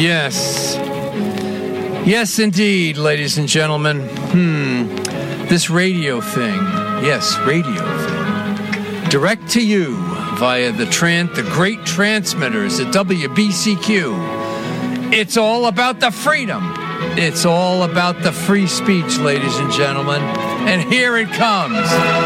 Yes. Yes, indeed, ladies and gentlemen. This radio thing. Yes, radio thing. Direct to you via the great transmitters at WBCQ. It's all about the freedom. It's all about the free speech, ladies and gentlemen. And here it comes.